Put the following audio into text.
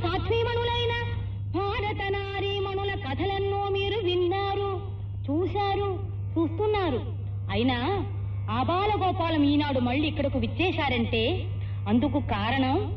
సాక్షిమణులైన భారత నారీమణుల కథలెన్నో మీరు విన్నారు, చూశారు, చూస్తున్నారు. అయినా ఆబాలగోపాలం ఈనాడు మళ్ళీ ఇక్కడకు విచ్చేశారంటే అందుకు కారణం